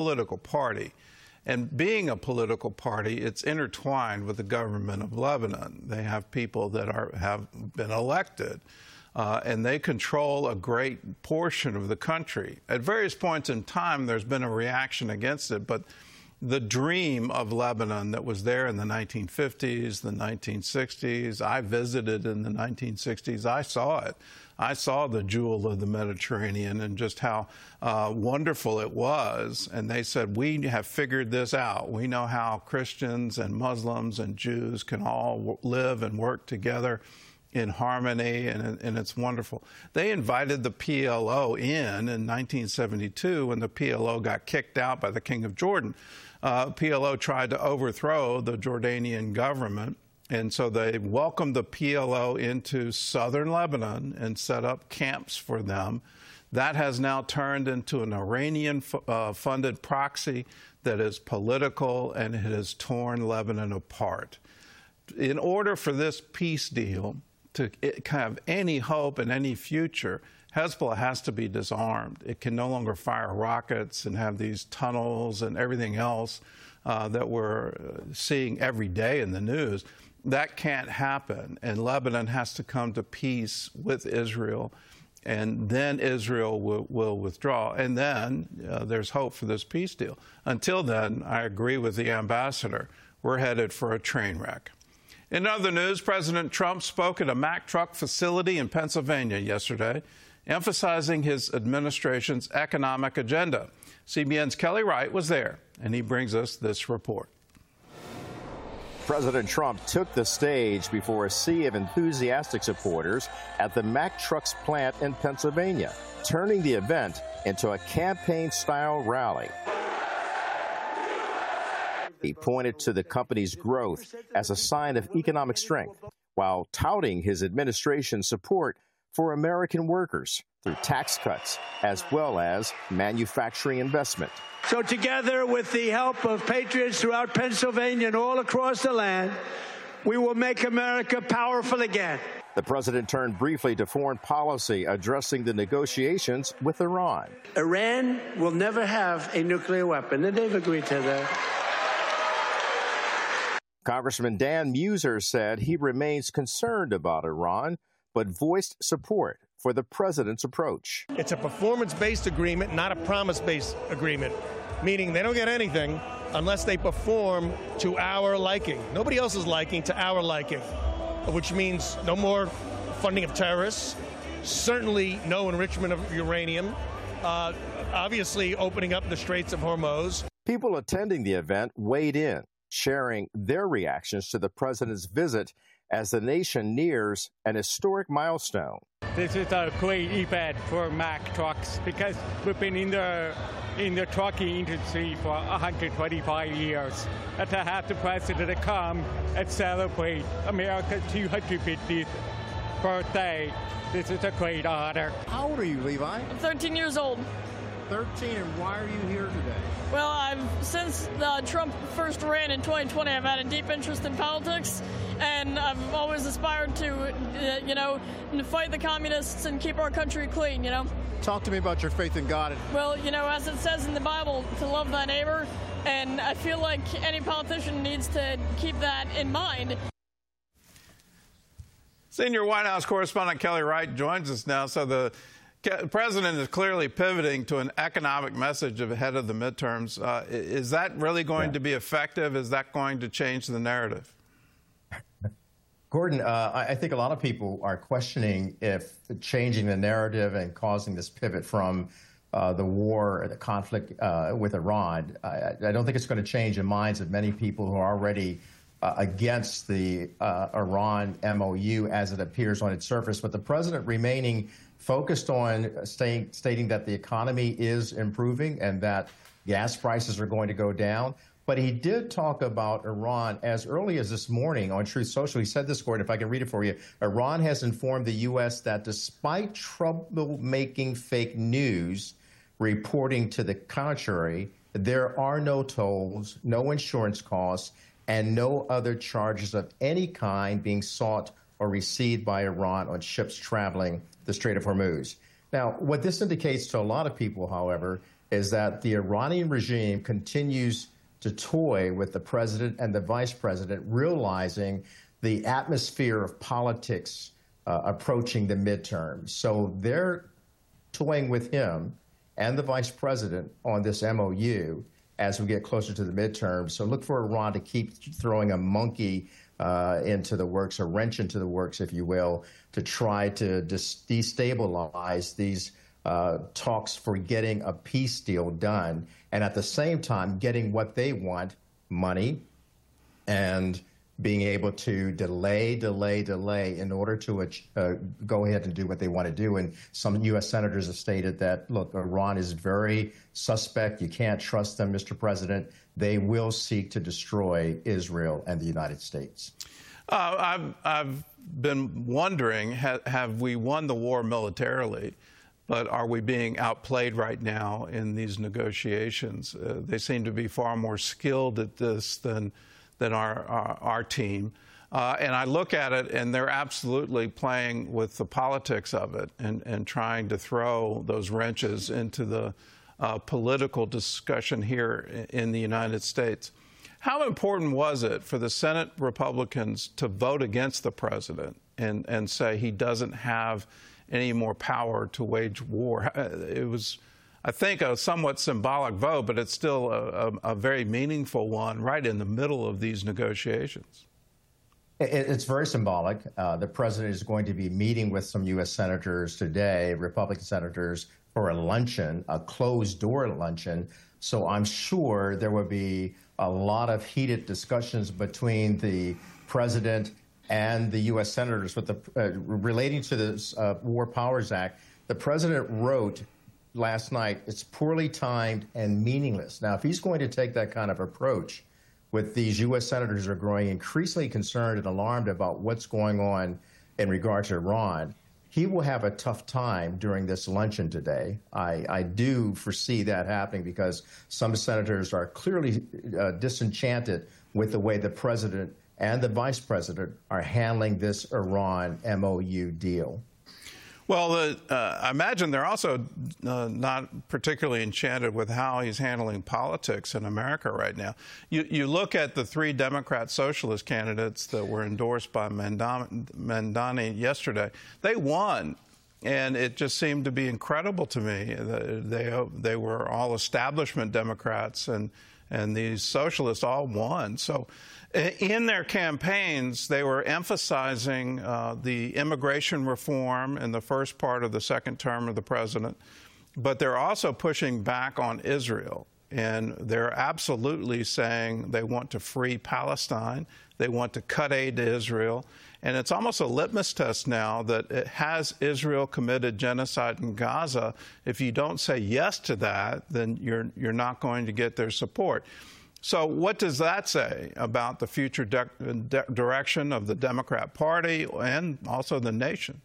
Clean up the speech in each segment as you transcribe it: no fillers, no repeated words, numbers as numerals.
political party. And being a political party, it's intertwined with the government of Lebanon. They have people that have been elected, and they control a great portion of the country. At various points in time, there's been a reaction against it, but the dream of Lebanon that was there in the 1950s, the 1960s, I visited in the 1960s, I saw it. I saw the jewel of the Mediterranean and just how wonderful it was. And they said, we have figured this out. We know how Christians and Muslims and Jews can all live and work together in harmony, and it's wonderful. They invited the PLO in 1972 when the PLO got kicked out by the King of Jordan. PLO tried to overthrow the Jordanian government, and so they welcomed the PLO into southern Lebanon and set up camps for them. That has now turned into an Iranian-funded proxy that is political, and it has torn Lebanon apart. In order for this peace deal to have any hope and any future, Hezbollah has to be disarmed. It can no longer fire rockets and have these tunnels and everything else that we're seeing every day in the news. That can't happen, and Lebanon has to come to peace with Israel, and then Israel will withdraw, and then there's hope for this peace deal. Until then, I agree with the ambassador. We're headed for a train wreck. In other news, President Trump spoke at a Mack truck facility in Pennsylvania yesterday, emphasizing his administration's economic agenda. CBN's Kelly Wright was there, and he brings us this report. President Trump took the stage before a sea of enthusiastic supporters at the Mack Trucks plant in Pennsylvania, turning the event into a campaign-style rally. He pointed to the company's growth as a sign of economic strength, while touting his administration's support for American workers through tax cuts as well as manufacturing investment. So together with the help of patriots throughout Pennsylvania and all across the land, we will make America powerful again. The president turned briefly to foreign policy, addressing the negotiations with Iran. Iran will never have a nuclear weapon, and they've agreed to that. Congressman Dan Muser said he remains concerned about Iran, but voiced support for the president's approach. It's a performance-based agreement, not a promise-based agreement, meaning they don't get anything unless they perform to our liking. Nobody else's liking, to our liking, which means no more funding of terrorists, certainly no enrichment of uranium, obviously opening up the Straits of Hormuz. People attending the event weighed in, sharing their reactions to the president's visit as the nation nears an historic milestone. This is a great event for Mack Trucks because we've been in the trucking industry for 125 years. And to have the president come and celebrate America's 250th birthday, this is a great honor. How old are you, Levi? I'm 13 years old. 13, and why are you here today? Well, since Trump first ran in 2020, I've had a deep interest in politics, and I've always aspired to, fight the communists and keep our country clean, Talk to me about your faith in God. Well, as it says in the Bible, to love thy neighbor, and I feel like any politician needs to keep that in mind. Senior White House correspondent Kelly Wright joins us now. So the president is clearly pivoting to an economic message ahead of the midterms. Is that really going to be effective? Is that going to change the narrative? Gordon, I think a lot of people are questioning if changing the narrative and causing this pivot from the war, the conflict with Iran, I don't think it's going to change the minds of many people who are already against the Iran MOU as it appears on its surface. But the president remaining focused on stating that the economy is improving and that gas prices are going to go down. But he did talk about Iran as early as this morning on Truth Social. He said this, Gordon, if I can read it for you. Iran has informed the U.S. that despite troublemaking fake news reporting to the contrary, there are no tolls, no insurance costs, and no other charges of any kind being sought or received by Iran on ships traveling the Strait of Hormuz. Now, what this indicates to a lot of people, however, is that the Iranian regime continues to toy with the president and the vice president, realizing the atmosphere of politics approaching the midterms. So they're toying with him and the vice president on this MOU as we get closer to the midterms. So look for Iran to keep throwing a monkey into the works, a wrench into the works, if you will, to try to destabilize these talks for getting a peace deal done, and at the same time getting what they want, money, and being able to delay in order to go ahead and do what they want to do. And some U.S. senators have stated that, look, Iran is very suspect. You can't trust them, Mr. President. They will seek to destroy Israel and the United States. I've been wondering, have we won the war militarily? But are we being outplayed right now in these negotiations? They seem to be far more skilled at this than our team. And I look at it, and they're absolutely playing with the politics of it and trying to throw those wrenches into the political discussion here in the United States. How important was it for the Senate Republicans to vote against the president and say he doesn't have any more power to wage war? It was, I think, a somewhat symbolic vote, but it's still a very meaningful one right in the middle of these negotiations. It's very symbolic. The president is going to be meeting with some U.S. senators today, Republican senators, for a luncheon, a closed-door luncheon. So I'm sure there will be a lot of heated discussions between the president and the U.S. senators with relating to this War Powers Act. The president wrote last night, it's poorly timed and meaningless. Now, if he's going to take that kind of approach with these U.S. senators who are growing increasingly concerned and alarmed about what's going on in regard to Iran, he will have a tough time during this luncheon today. I do foresee that happening because some senators are clearly disenchanted with the way the president and the vice president are handling this Iran MOU deal. Well, I imagine they're also not particularly enchanted with how he's handling politics in America right now. You look at the three Democrat socialist candidates that were endorsed by Mamdani yesterday. They won, and it just seemed to be incredible to me. They were all establishment Democrats, and these socialists all won. So in their campaigns, they were emphasizing the immigration reform in the first part of the second term of the president, but they're also pushing back on Israel. And they're absolutely saying they want to free Palestine. They want to cut aid to Israel. And it's almost a litmus test now that has Israel committed genocide in Gaza? If you don't say yes to that, then you're not going to get their support. So what does that say about the future direction of the Democrat Party and also the nation?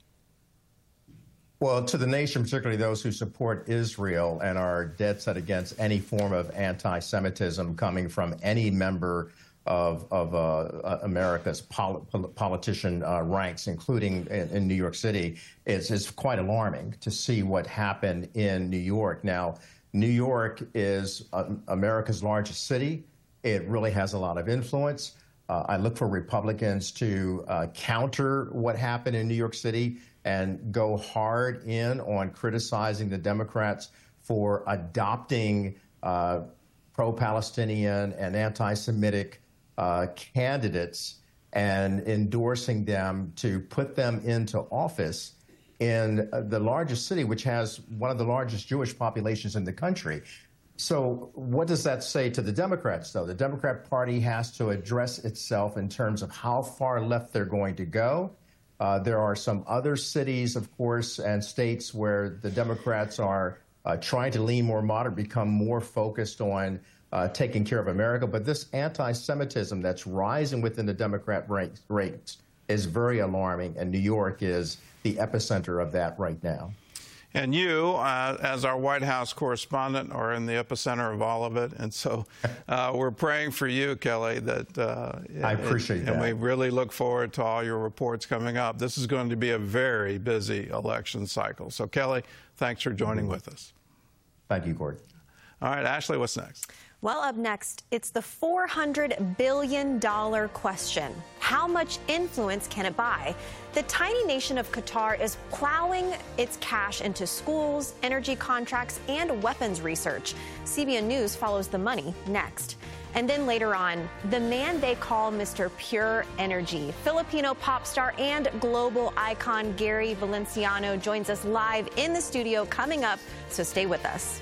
Well, to the nation, particularly those who support Israel and are dead set against any form of anti-Semitism coming from any member of America's politician ranks, including in New York City, is quite alarming to see what happened in New York. Now, New York is America's largest city. It really has a lot of influence. I look for Republicans to counter what happened in New York City and go hard in on criticizing the Democrats for adopting pro-Palestinian and anti-Semitic candidates and endorsing them to put them into office in the largest city, which has one of the largest Jewish populations in the country. So what does that say to the Democrats, though? The Democrat Party has to address itself in terms of how far left they're going to go. There are some other cities, of course, and states where the Democrats are trying to lean more moderate, become more focused on taking care of America. But this anti-Semitism that's rising within the Democrat ranks is very alarming, and New York is the epicenter of that right now. And you, as our White House correspondent, are in the epicenter of all of it. And so we're praying for you, Kelly. I appreciate that. And we really look forward to all your reports coming up. This is going to be a very busy election cycle. So, Kelly, thanks for joining with us. Thank you, Gordon. All right, Ashley, what's next? Well, up next, it's the $400 billion question. How much influence can it buy? The tiny nation of Qatar is plowing its cash into schools, energy contracts, and weapons research. CBN News follows the money next. And then later on, the man they call Mr. Pure Energy. Filipino pop star and global icon Gary Valenciano joins us live in the studio coming up, so stay with us.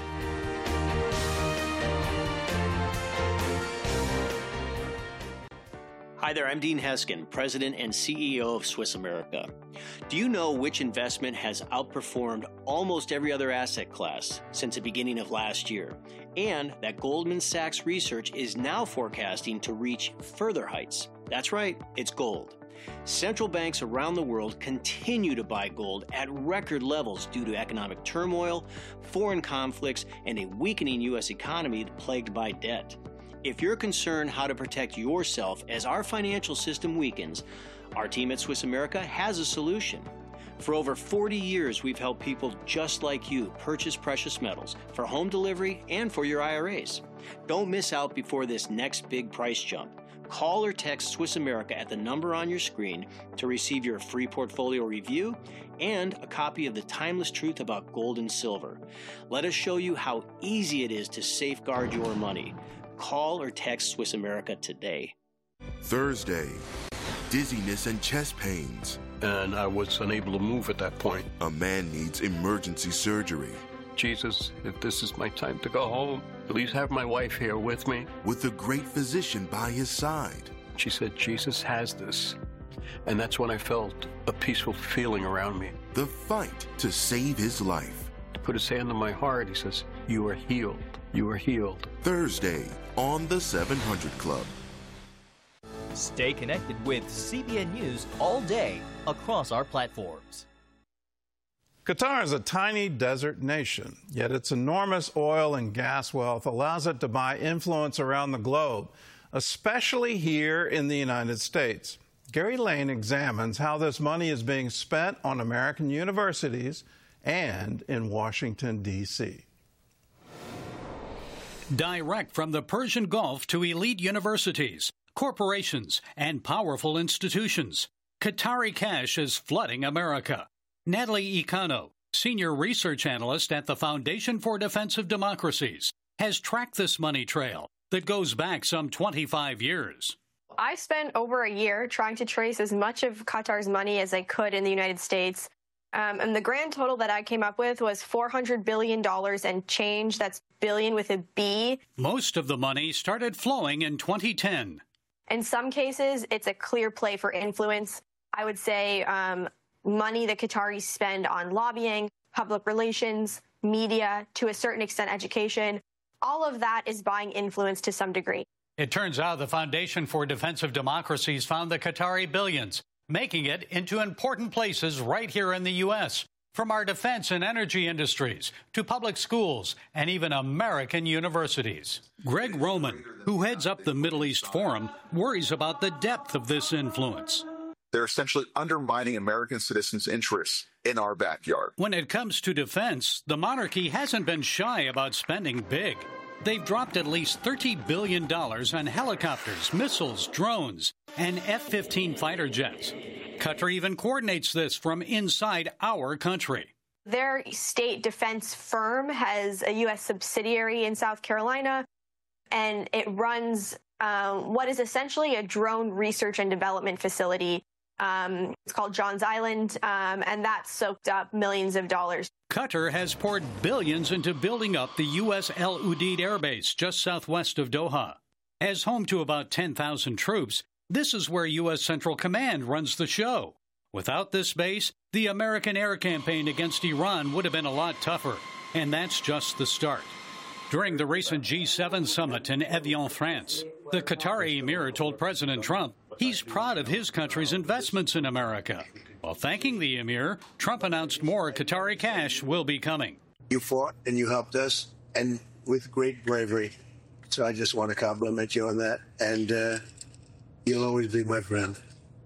Hi there, I'm Dean Heskin, President and CEO of Swiss America. Do you know which investment has outperformed almost every other asset class since the beginning of last year? And that Goldman Sachs research is now forecasting to reach further heights. That's right, it's gold. Central banks around the world continue to buy gold at record levels due to economic turmoil, foreign conflicts, and a weakening U.S. economy plagued by debt. If you're concerned how to protect yourself as our financial system weakens, our team at Swiss America has a solution. For over 40 years, we've helped people just like you purchase precious metals for home delivery and for your IRAs. Don't miss out before this next big price jump. Call or text Swiss America at the number on your screen to receive your free portfolio review and a copy of The Timeless Truth About Gold and Silver. Let us show you how easy it is to safeguard your money. Call or text Swiss America today. Thursday, dizziness and chest pains. And I was unable to move at that point. A man needs emergency surgery. Jesus, if this is my time to go home, please have my wife here with me. With a great physician by his side. She said, Jesus has this. And that's when I felt a peaceful feeling around me. The fight to save his life. He put his hand on my heart. He says, you are healed. You are healed. Thursday on the 700 Club. Stay connected with CBN News all day across our platforms. Qatar is a tiny desert nation, yet its enormous oil and gas wealth allows it to buy influence around the globe, especially here in the United States. Gary Lane examines how this money is being spent on American universities and in Washington, D.C. Direct from the Persian Gulf to elite universities, corporations, and powerful institutions, Qatari cash is flooding America. Natalie Icano, senior research analyst at the Foundation for Defensive Democracies, has tracked this money trail that goes back some 25 years. I spent over a year trying to trace as much of Qatar's money as I could in the United States. And the grand total that I came up with was $400 billion and change. That's billion with a B. Most of the money started flowing in 2010. In some cases, it's a clear play for influence. I would say money that Qataris spend on lobbying, public relations, media, to a certain extent education. All of that is buying influence to some degree. It turns out the Foundation for Defensive Democracies found the Qatari billions, making it into important places right here in the U.S., from our defense and energy industries to public schools and even American universities. Greg Roman, who heads up the Middle East Forum, worries about the depth of this influence. They're essentially undermining American citizens' interests in our backyard. When it comes to defense, the monarchy hasn't been shy about spending big. They've dropped at least $30 billion on helicopters, missiles, drones, and F-15 fighter jets. Qatar even coordinates this from inside our country. Their state defense firm has a U.S. subsidiary in South Carolina, and it runs what is essentially a drone research and development facility. It's called Johns Island, and that soaked up millions of dollars. Qatar has poured billions into building up the U.S. El Udeid Air Base just southwest of Doha. As home to about 10,000 troops, this is where U.S. Central Command runs the show. Without this base, the American air campaign against Iran would have been a lot tougher, and that's just the start. During the recent G7 summit in Evian, France, the Qatari emir told President Trump he's proud of his country's investments in America. While thanking the emir, Trump announced more Qatari cash will be coming. You fought and you helped us, and with great bravery. So I just want to compliment you on that, and you'll always be my friend.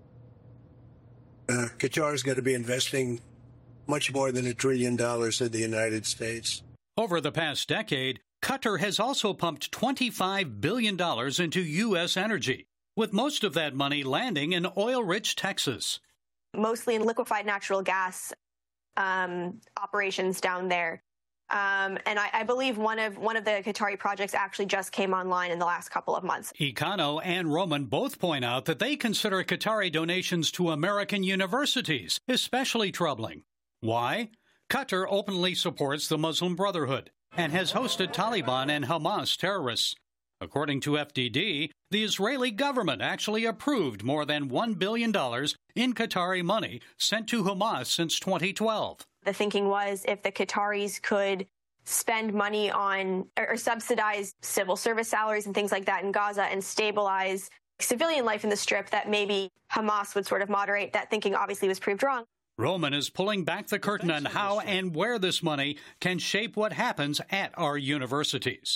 Qatar's got to be investing much more than $1 trillion in the United States. Over the past decade, Qatar has also pumped $25 billion into U.S. energy, with most of that money landing in oil-rich Texas. Mostly in liquefied natural gas operations down there. And I believe one of the Qatari projects actually just came online in the last couple of months. Econo and Roman both point out that they consider Qatari donations to American universities especially troubling. Why? Qatar openly supports the Muslim Brotherhood and has hosted Taliban and Hamas terrorists. According to FDD, the Israeli government actually approved more than $1 billion in Qatari money sent to Hamas since 2012. The thinking was if the Qataris could spend money on or subsidize civil service salaries and things like that in Gaza and stabilize civilian life in the Strip, that maybe Hamas would sort of moderate. That thinking obviously was proved wrong. Roman is pulling back the curtain on how and where this money can shape what happens at our universities.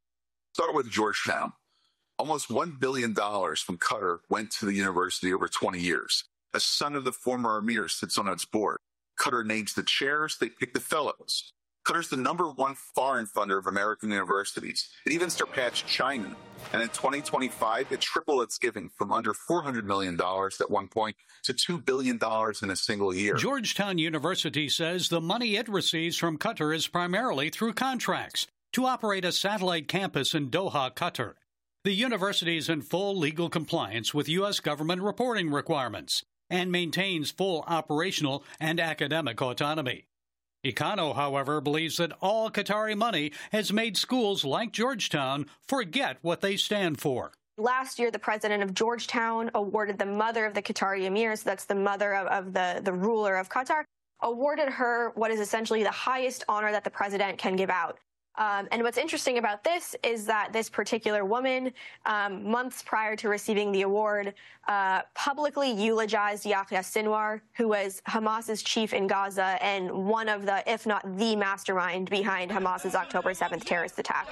Start with Georgetown. Almost $1 billion from Qatar went to the university over 20 years. A son of the former emir sits on its board. Qatar names the chairs, they pick the fellows. Qatar's the #1 foreign funder of American universities. It even surpassed China. And in 2025, it tripled its giving from under $400 million at one point to $2 billion in a single year. Georgetown University says the money it receives from Qatar is primarily through contracts to operate a satellite campus in Doha, Qatar. The university is in full legal compliance with U.S. government reporting requirements and maintains full operational and academic autonomy. Econo, however, believes that all Qatari money has made schools like Georgetown forget what they stand for. Last year, the president of Georgetown awarded the mother of the Qatari emir, so that's the mother of the ruler of Qatar, awarded her what is essentially the highest honor that the president can give out. And what's interesting about this is that this particular woman, months prior to receiving the award, publicly eulogized Yahya Sinwar, who was Hamas's chief in Gaza and one of the, if not the mastermind behind Hamas's October 7th terrorist attack.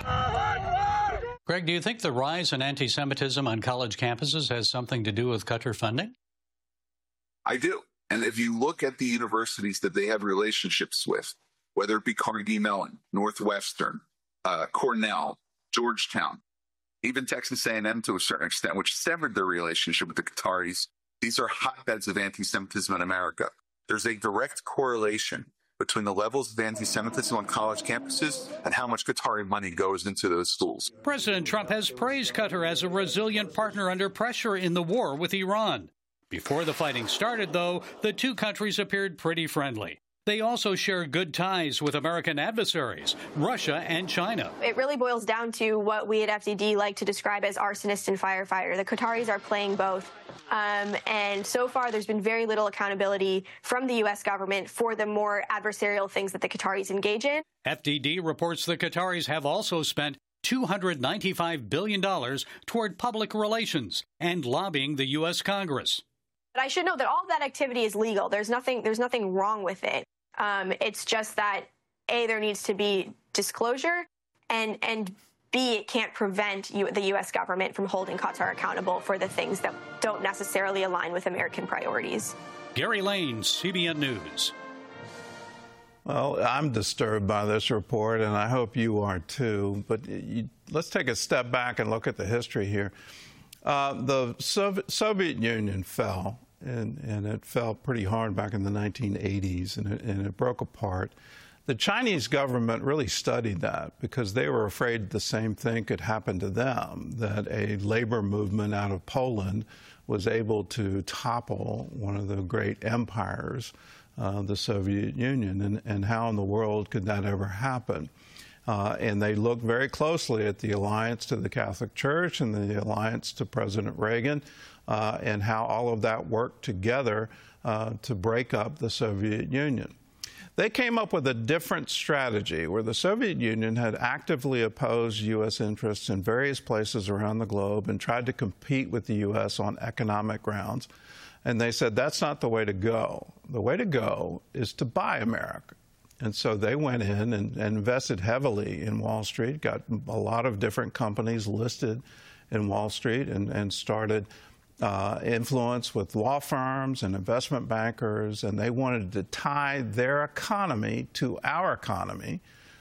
Greg, do you think the rise in anti-Semitism on college campuses has something to do with Qatar funding? I do. And if you look at the universities that they have relationships with, whether it be Carnegie Mellon, Northwestern, Cornell, Georgetown, even Texas A&M to a certain extent, which severed their relationship with the Qataris, these are hotbeds of anti-Semitism in America. There's a direct correlation between the levels of anti-Semitism on college campuses and how much Qatari money goes into those schools. President Trump has praised Qatar as a resilient partner under pressure in the war with Iran. Before the fighting started, though, the two countries appeared pretty friendly. They also share good ties with American adversaries, Russia and China. It really boils down to what we at FDD like to describe as arsonist and firefighter. The Qataris are playing both. And so far, there's been very little accountability from the U.S. government for the more adversarial things that the Qataris engage in. FDD reports the Qataris have also spent $295 billion toward public relations and lobbying the U.S. Congress. But I should note that all of that activity is legal. There's nothing wrong with it. It's just that, A, there needs to be disclosure, and B, it can't prevent the U.S. government from holding Qatar accountable for the things that don't necessarily align with American priorities. Gary Lane, CBN News. Well, I'm disturbed by this report, and I hope you are too. But let's take a step back and look at the history here. The Soviet Union fell, and it fell pretty hard back in the 1980s, and it broke apart. The Chinese government really studied that because they were afraid the same thing could happen to them, that a labor movement out of Poland was able to topple one of the great empires, the Soviet Union, and how in the world could that ever happen? And they looked very closely at the alliance to the Catholic Church and the alliance to President Reagan and how all of that worked together to break up the Soviet Union. They came up with a different strategy where the Soviet Union had actively opposed U.S. interests in various places around the globe and tried to compete with the U.S. on economic grounds. And they said, that's not the way to go. The way to go is to buy America. And so they went in and invested heavily in Wall Street, got a lot of different companies listed in Wall Street, and started influence with law firms and investment bankers. And they wanted to tie their economy to our economy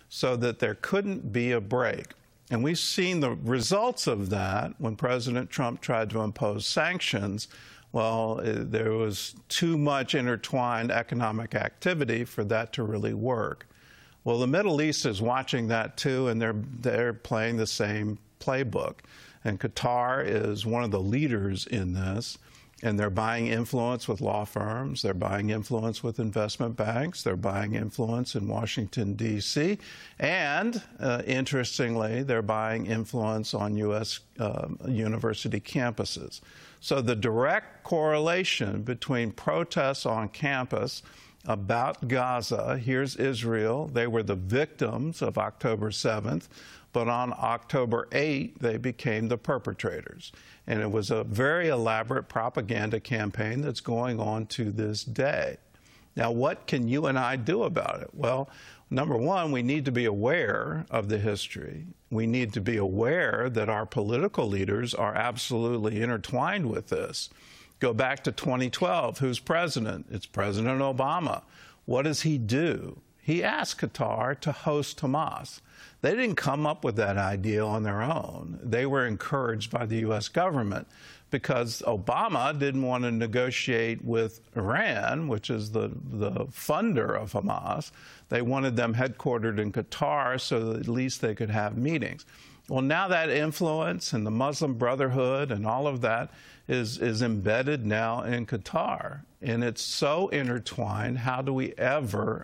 so that there couldn't be a break. And we've seen the results of that when President Trump tried to impose sanctions. Well, there was too much intertwined economic activity for that to really work. Well, the Middle East is watching that too, and they're playing the same playbook. And Qatar is one of the leaders in this, and they're buying influence with law firms, they're buying influence with investment banks, they're buying influence in Washington, D.C., and interestingly, they're buying influence on U.S. University campuses. So the direct correlation between protests on campus about Gaza, here's Israel, they were the victims of October 7th, but on October 8th, they became the perpetrators. And it was a very elaborate propaganda campaign that's going on to this day. Now, what can you and I do about it? Well, number one, we need to be aware of the history. We need to be aware that our political leaders are absolutely intertwined with this. Go back to 2012. Who's president? It's President Obama. What does he do? He asked Qatar to host Hamas. They didn't come up with that idea on their own. They were encouraged by the U.S. government because Obama didn't want to negotiate with Iran, which is the funder of Hamas. They wanted them headquartered in Qatar so that at least they could have meetings. Well, now that influence and the Muslim Brotherhood and all of that is embedded now in Qatar. And it's so intertwined. How do we ever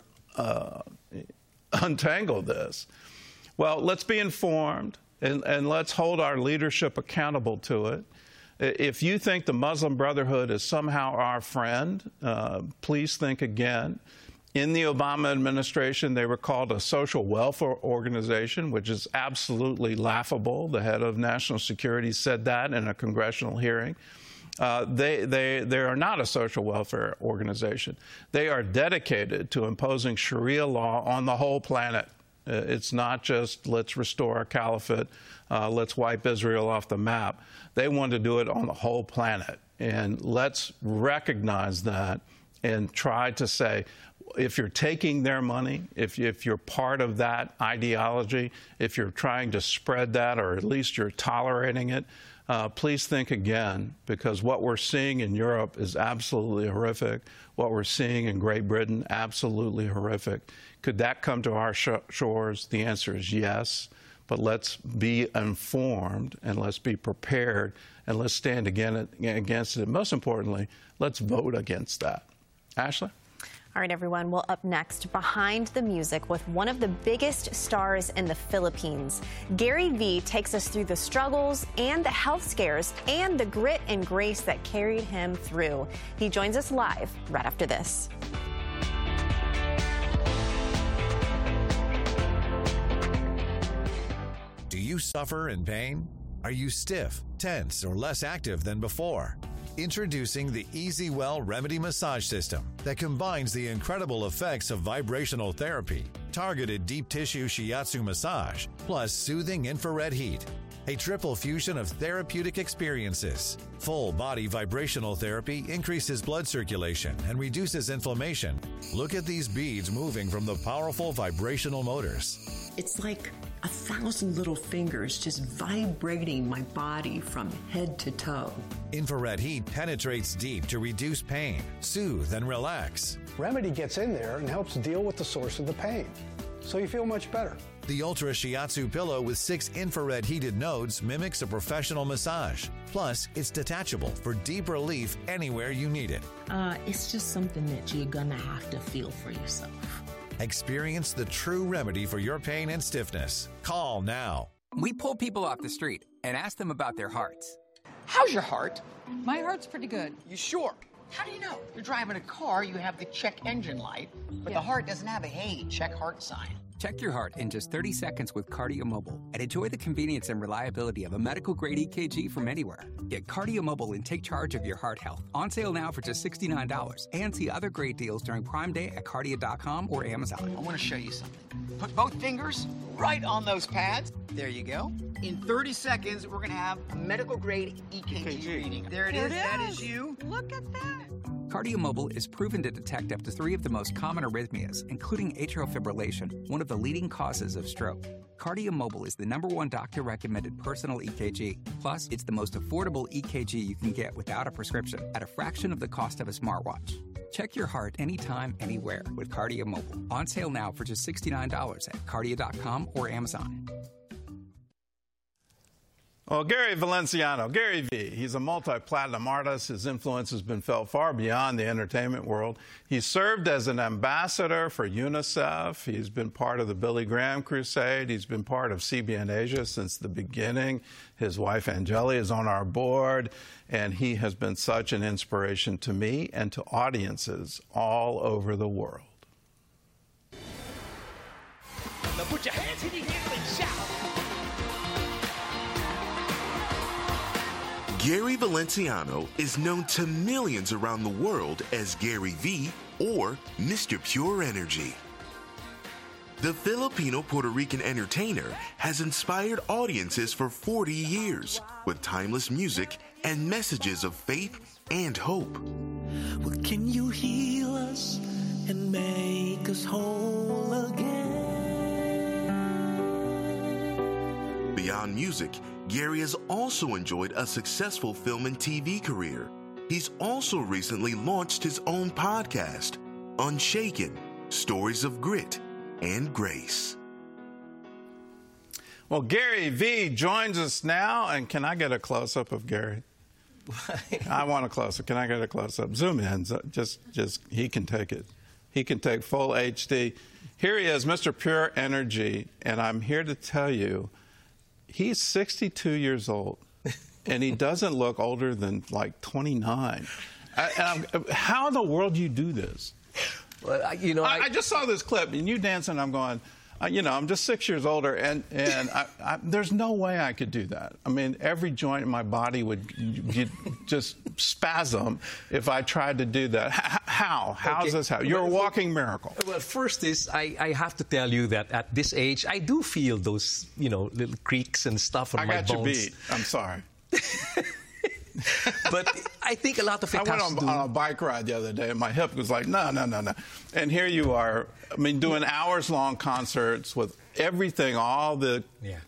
untangle this? Well, let's be informed, and let's hold our leadership accountable to it. If you think the Muslim Brotherhood is somehow our friend, please think again. In the Obama administration, they were called a social welfare organization, which is absolutely laughable. The head of national security said that in a congressional hearing. They are not a social welfare organization. They are dedicated to imposing Sharia law on the whole planet. It's not just let's restore a caliphate, let's wipe Israel off the map. They want to do it on the whole planet. And let's recognize that and try to say, if you're taking their money, if you're part of that ideology, if you're trying to spread that, or at least you're tolerating it, please think again, because what we're seeing in Europe is absolutely horrific. What we're seeing in Great Britain, absolutely horrific. Could that come to our shores? The answer is yes. But let's be informed, and let's be prepared, and let's stand against it. Most importantly, let's vote against that. Ashley? All right, everyone. Well, up next, Behind the Music with one of the biggest stars in the Philippines. Gary Vee takes us through the struggles and the health scares and the grit and grace that carried him through. He joins us live right after this. Do you suffer in pain? Are you stiff, tense, or less active than before? Introducing the EasyWell Remedy Massage System that combines the incredible effects of vibrational therapy, targeted deep tissue shiatsu massage, plus soothing infrared heat. A triple fusion of therapeutic experiences. Full body vibrational therapy increases blood circulation and reduces inflammation. Look at these beads moving from the powerful vibrational motors. It's like 1,000 little fingers just vibrating my body from head to toe. Infrared heat penetrates deep to reduce pain, soothe, and relax. Remedy gets in there and helps deal with the source of the pain, so you feel much better. The Ultra Shiatsu pillow with 6 infrared heated nodes mimics a professional massage. Plus, it's detachable for deep relief anywhere you need it. It's just something that you're gonna have to feel for yourself. Experience the true remedy for your pain and stiffness. Call now. We pull people off the street and ask them about their hearts. How's your heart? My heart's pretty good. You sure? How do you know? You're driving a car, you have the check engine light, but the heart doesn't have a hey, check heart sign. Check your heart in just 30 seconds with Cardio Mobile and enjoy the convenience and reliability of a medical-grade EKG from anywhere. Get Cardio Mobile and take charge of your heart health. On sale now for just $69. And see other great deals during Prime Day at Cardio.com or Amazon. I want to show you something. Put both fingers right on those pads. There you go. In 30 seconds, we're going to have a medical-grade EKG reading. There it is. That is you. Look at that. KardioMobile is proven to detect up to 3 of the most common arrhythmias, including atrial fibrillation, one of the leading causes of stroke. KardioMobile is the #1 doctor-recommended personal EKG. Plus, it's the most affordable EKG you can get without a prescription at a fraction of the cost of a smartwatch. Check your heart anytime, anywhere with KardioMobile. On sale now for just $69 at Kardia.com or Amazon. Well, Gary Valenciano, Gary V, he's a multi-platinum artist. His influence has been felt far beyond the entertainment world. He served as an ambassador for UNICEF. He's been part of the Billy Graham Crusade. He's been part of CBN Asia since the beginning. His wife, Angeli, is on our board, and he has been such an inspiration to me and to audiences all over the world. Now put your hands in the air and shout. Gary Valenciano is known to millions around the world as Gary V or Mr. Pure Energy. The Filipino-Puerto Rican entertainer has inspired audiences for 40 years with timeless music and messages of faith and hope. Well, can you heal us and make us whole again? Beyond music, Gary has also enjoyed a successful film and TV career. He's also recently launched his own podcast, Unshaken, Stories of Grit and Grace. Well, Gary V joins us now, and can I get a close-up of Gary? I want a close-up. Can I get a close-up? Zoom in. Just he can take it. He can take full HD. Here he is, Mr. Pure Energy, and I'm here to tell you, he's 62 years old, and he doesn't look older than like 29. How in the world do you do this? Well, I just saw this clip, and you dancing. I'm going, I'm just 6 years older, and there's no way I could do that. I mean, every joint in my body would just spasm if I tried to do that. How does this happen? You're a walking miracle. Well, first is I have to tell you that at this age, I do feel those, little creaks and stuff on my bones. I got you beat. I'm sorry. But I think a lot of it I went on a bike ride the other day, and my hip was like, no. And here you are, doing hours-long concerts with everything, all the,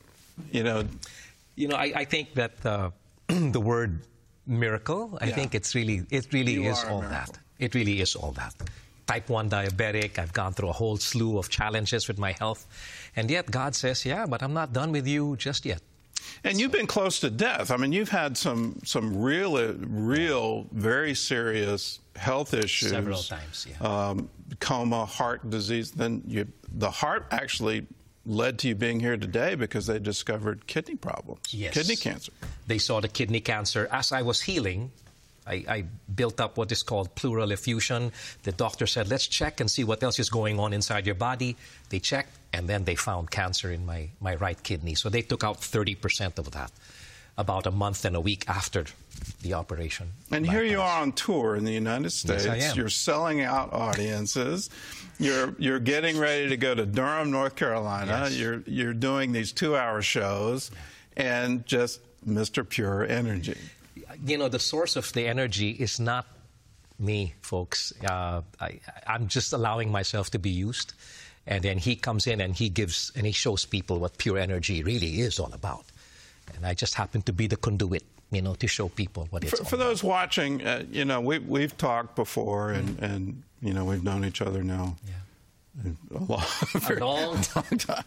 I think that the word miracle, I think it really is all that. It really is all that. Type 1 diabetic, I've gone through a whole slew of challenges with my health, and yet God says, but I'm not done with you just yet. And you've been close to death. I mean, you've had some real, very serious health issues. Several times, yeah. Coma, heart disease. Then the heart actually led to you being here today because they discovered kidney problems, kidney cancer. They saw the kidney cancer. As I was healing, I built up what is called pleural effusion. The doctor said, let's check and see what else is going on inside your body. They checked, and then they found cancer in my right kidney. So they took out 30% of that about a month and a week after the operation. And here you are on tour in the United States. Yes, I am. You're selling out audiences. You're getting ready to go to Durham, North Carolina. Yes. You're doing these 2-hour shows, and just Mr. Pure Energy. The source of the energy is not me, folks. I'm just allowing myself to be used. And then he comes in and he gives and he shows people what pure energy really is all about. And I just happen to be the conduit, to show people what it's all about. For those watching, we've talked before, and we've known each other now a long time.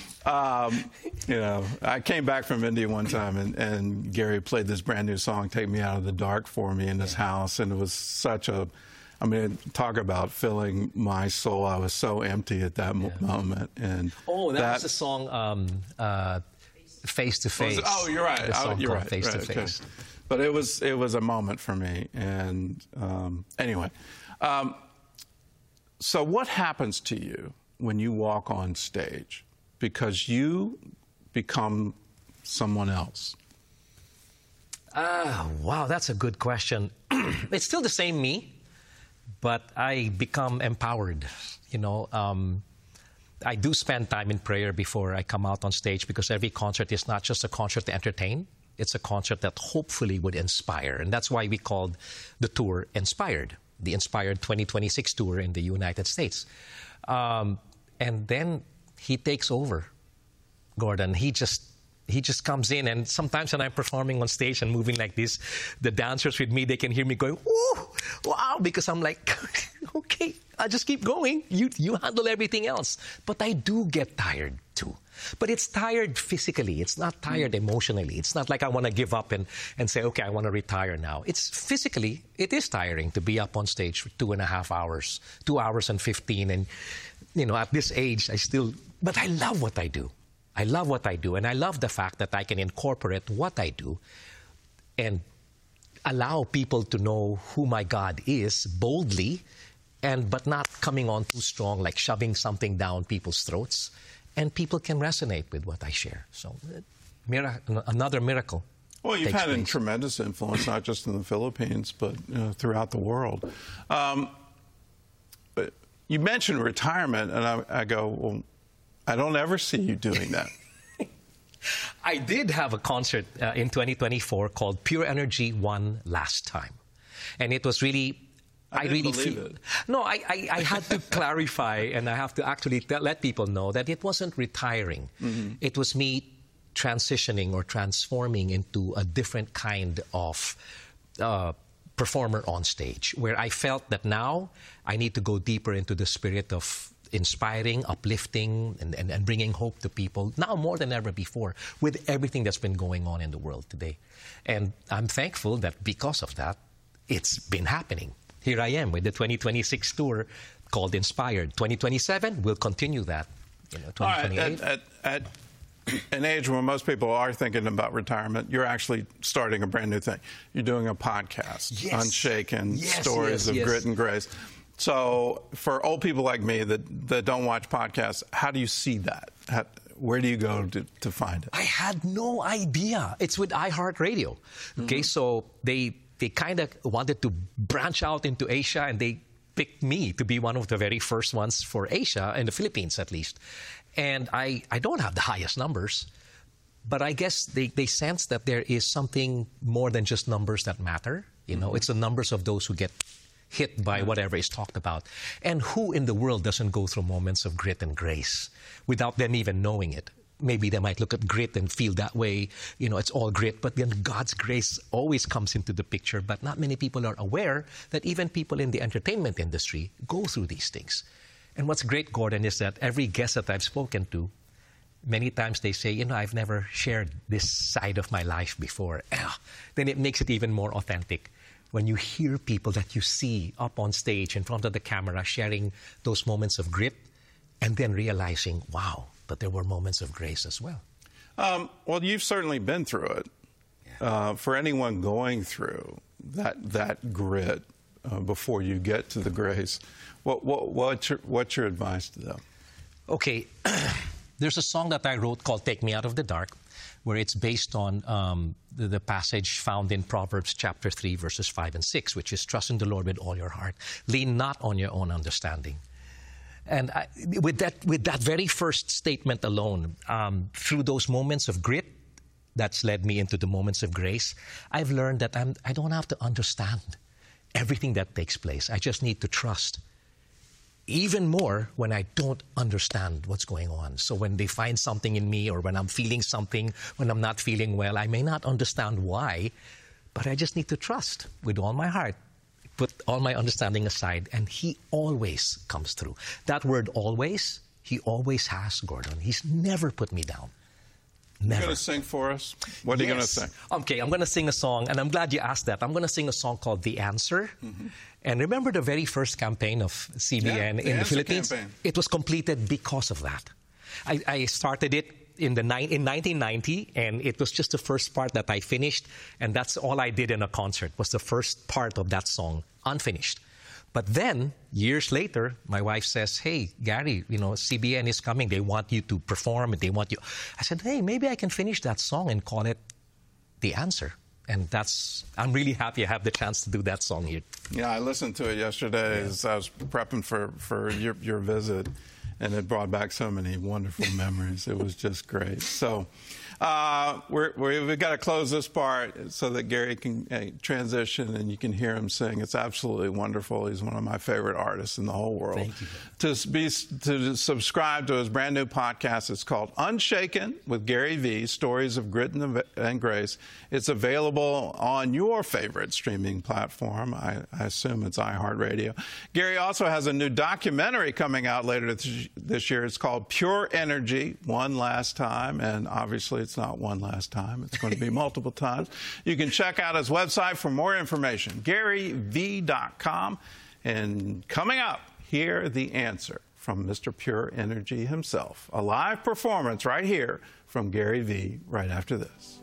I came back from India one time, and Gary played this brand new song, Take Me Out of the Dark, for me in his house, and it was such a, talk about filling my soul. I was so empty at that moment. And that was the song, Face to Face. Oh, you're right. You're right. Face to Face. Okay. But it was a moment for me. And anyway, so what happens to you when you walk on stage? Because you become someone else. Wow, that's a good question. It's still the same me, but I become empowered. I do spend time in prayer before I come out on stage, because every concert is not just a concert to entertain. It's a concert that hopefully would inspire. And that's why we called the tour Inspired, the Inspired 2026 tour in the United States. And then he takes over, Gordon. He just comes in, and sometimes when I'm performing on stage and moving like this, the dancers with me, they can hear me going, "Ooh, wow," because I'm like, okay, I'll just keep going. You handle everything else. But I do get tired too. But it's tired physically. It's not tired emotionally. It's not like I want to give up and say, okay, I want to retire now. It's physically, it is tiring to be up on stage for 2.5 hours, 2 hours and 15. And, at this age, but I love what I do. I love what I do. And I love the fact that I can incorporate what I do and allow people to know who my God is boldly, but not coming on too strong, like shoving something down people's throats. And people can resonate with what I share. So, another miracle. Well, you've had a tremendous influence, not just in the Philippines, but throughout the world. But you mentioned retirement, and I go, well, I don't ever see you doing that. I did have a concert in 2024 called Pure Energy One Last Time. And it was really... I really feel it. No, I had to clarify, and I have to actually let people know that it wasn't retiring. Mm-hmm. It was me transitioning or transforming into a different kind of performer on stage, where I felt that now I need to go deeper into the spirit of inspiring, uplifting, and bringing hope to people, now more than ever before, with everything that's been going on in the world today. And I'm thankful that because of that, it's been happening. Here I am with the 2026 tour called Inspired. 2027, we'll continue that. 2028. At an age when most people are thinking about retirement, you're actually starting a brand new thing. You're doing a podcast, yes. Unshaken, Stories of Grit and Grace. So for old people like me that don't watch podcasts, how do you see that? Where do you go to find it? I had no idea. It's with iHeartRadio. Okay, so they kind of wanted to branch out into Asia, and they picked me to be one of the very first ones for Asia, in the Philippines at least. And I don't have the highest numbers, but I guess they sense that there is something more than just numbers that matter. It's the numbers of those who get hit by whatever is talked about. And who in the world doesn't go through moments of grit and grace without them even knowing it? Maybe they might look at grit and feel that way, it's all grit, but then God's grace always comes into the picture. But not many people are aware that even people in the entertainment industry go through these things. And what's great, Gordon, is that every guest that I've spoken to, many times they say, I've never shared this side of my life before. Then it makes it even more authentic when you hear people that you see up on stage in front of the camera sharing those moments of grit and then realizing, wow, but there were moments of grace as well. Well, you've certainly been through it. Yeah. For anyone going through that grit before you get to the grace, what's your advice to them? Okay, there's a song that I wrote called "Take Me Out of the Dark," where it's based on the passage found in Proverbs chapter 3, verses 5 and 6, which is, "Trust in the Lord with all your heart. Lean not on your own understanding." And with that very first statement alone, through those moments of grit, that's led me into the moments of grace. I've learned that I don't have to understand everything that takes place. I just need to trust. Even more when I don't understand what's going on. So when they find something in me, or when I'm feeling something, when I'm not feeling well, I may not understand why, but I just need to trust with all my heart. Put all my understanding aside, and He always comes through. That word always, He always has, Gordon. He's never put me down. Never. You're going to sing for us? What are you going to sing? Okay, I'm going to sing a song, and I'm glad you asked that. I'm going to sing a song called The Answer. Mm-hmm. And remember the very first campaign of CBN in the Philippines? Campaign. It was completed because of that. I started it in 1990, and it was just the first part that I finished, and that's all I did in a concert, was the first part of that song, unfinished. But then, years later, my wife says, "Hey, Gary, CBN is coming. They want you to perform. They want you." I said, "Hey, maybe I can finish that song and call it The Answer." And I'm really happy I have the chance to do that song here. Yeah, I listened to it yesterday as I was prepping for your visit, and it brought back so many wonderful memories. It was just great. So We've got to close this part so that Gary can transition and you can hear him sing. It's absolutely wonderful. He's one of my favorite artists in the whole world. Thank you. To subscribe to his brand new podcast, it's called Unshaken with Gary V, Stories of Grit and Grace. It's available on your favorite streaming platform. I assume it's iHeartRadio. Gary also has a new documentary coming out later this year. It's called Pure Energy, One Last Time. And obviously, it's not one last time. It's going to be multiple times. You can check out his website for more information, GaryV.com. And coming up, hear the answer from Mr. Pure Energy himself. A live performance right here from Gary V right after this.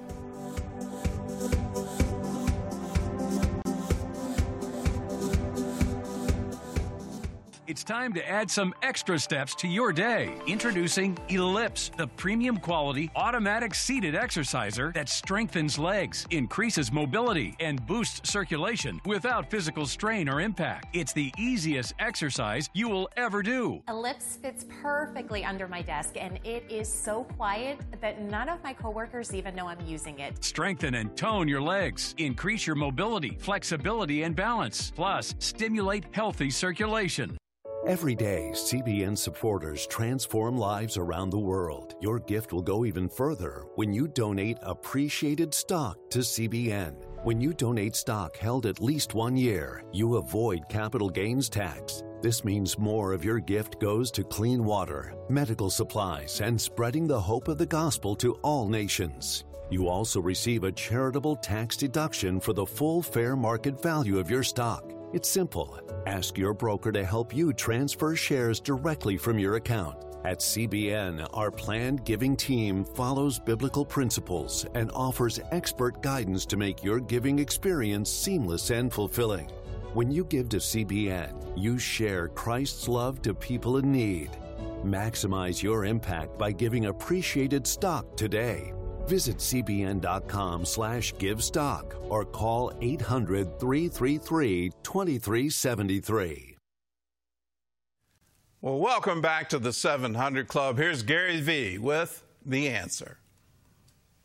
It's time to add some extra steps to your day. Introducing Ellipse, the premium quality automatic seated exerciser that strengthens legs, increases mobility, and boosts circulation without physical strain or impact. It's the easiest exercise you will ever do. Ellipse fits perfectly under my desk, and it is so quiet that none of my coworkers even know I'm using it. Strengthen and tone your legs. Increase your mobility, flexibility, and balance. Plus, stimulate healthy circulation. Every day, CBN supporters transform lives around the world. Your gift will go even further when you donate appreciated stock to CBN. When you donate stock held at least 1 year, you avoid capital gains tax. This means more of your gift goes to clean water, medical supplies, and spreading the hope of the gospel to all nations. You also receive a charitable tax deduction for the full fair market value of your stock. It's simple. Ask your broker to help you transfer shares directly from your account. At CBN, our planned giving team follows biblical principles and offers expert guidance to make your giving experience seamless and fulfilling. When you give to CBN, you share Christ's love to people in need. Maximize your impact by giving appreciated stock today. Visit cbn.com/givestock or call 800-333-2373. Well, welcome back to the 700 Club. Here's Gary V with The Answer.